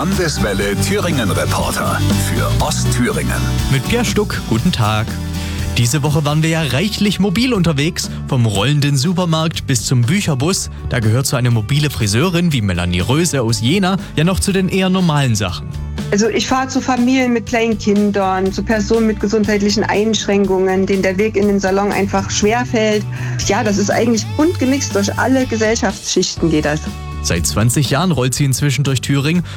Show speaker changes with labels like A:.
A: Landeswelle Thüringen Reporter für Ostthüringen.
B: Mit Pierre Stuck, guten Tag. Diese Woche waren wir ja reichlich mobil unterwegs, vom rollenden Supermarkt bis zum Bücherbus. Da gehört so eine mobile Friseurin wie Melanie Röse aus Jena ja noch zu den eher normalen Sachen.
C: Also ich fahre zu Familien mit kleinen Kindern, zu Personen mit gesundheitlichen Einschränkungen, denen der Weg in den Salon einfach schwerfällt. Ja, das ist eigentlich bunt gemixt, durch alle Gesellschaftsschichten geht das.
B: Seit 20 Jahren rollt sie inzwischen durch Thüringen